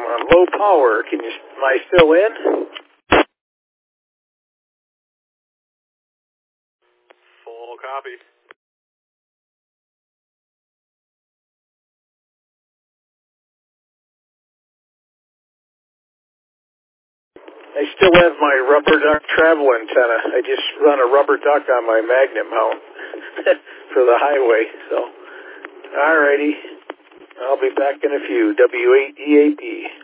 on low power. Am I still in? Full copy. I still have my rubber duck travel antenna. I just run a rubber duck on my Magnum mount for the highway. So, alrighty. I'll be back in a few. W8EAP.